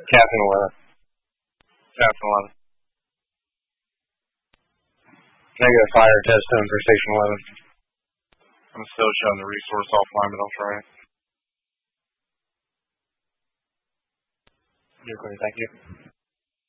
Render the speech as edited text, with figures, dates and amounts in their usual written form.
Captain 11. Captain 11. Negative fire test done for Station 11. I'm still showing the resource offline, but I'll try it. You're clear, thank you.